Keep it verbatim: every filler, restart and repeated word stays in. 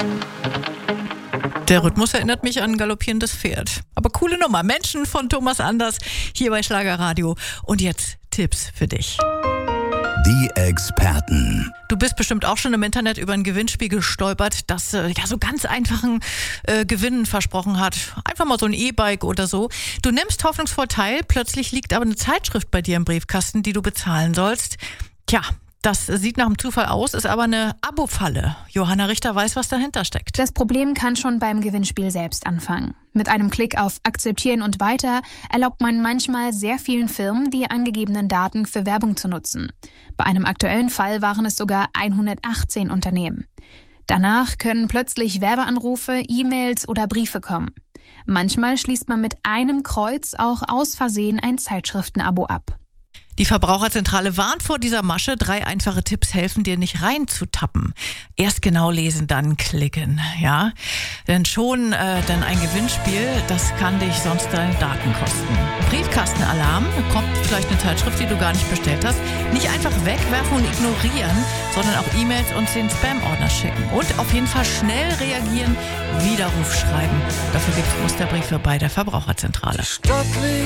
Der Rhythmus erinnert mich an ein galoppierendes Pferd. Aber coole Nummer. Menschen von Thomas Anders hier bei Schlagerradio. Und jetzt Tipps für dich. Die Experten. Du bist bestimmt auch schon im Internet über ein Gewinnspiel gestolpert, das äh, ja so ganz einfachen äh, Gewinnen versprochen hat. Einfach mal so ein E-Bike oder so. Du nimmst hoffnungsvoll teil, plötzlich liegt aber eine Zeitschrift bei dir im Briefkasten, die du bezahlen sollst. Tja, das sieht nach einem Zufall aus, ist aber eine Abo-Falle. Johanna Richter weiß, was dahinter steckt. Das Problem kann schon beim Gewinnspiel selbst anfangen. Mit einem Klick auf Akzeptieren und Weiter erlaubt man manchmal sehr vielen Firmen, die angegebenen Daten für Werbung zu nutzen. Bei einem aktuellen Fall waren es sogar hundertachtzehn Unternehmen. Danach können plötzlich Werbeanrufe, E-Mails oder Briefe kommen. Manchmal schließt man mit einem Kreuz auch aus Versehen ein Zeitschriftenabo ab. Die Verbraucherzentrale warnt vor dieser Masche. Drei einfache Tipps helfen dir, nicht reinzutappen. Erst genau lesen, dann klicken, ja. Denn schon äh, dann ein Gewinnspiel, das kann dich sonst deine Daten kosten. Briefkastenalarm, kommt vielleicht eine Zeitschrift, die du gar nicht bestellt hast. Nicht einfach wegwerfen und ignorieren, sondern auch E-Mails und den Spam-Ordner schicken. Und auf jeden Fall schnell reagieren, Widerruf schreiben. Dafür gibt es Musterbriefe bei der Verbraucherzentrale.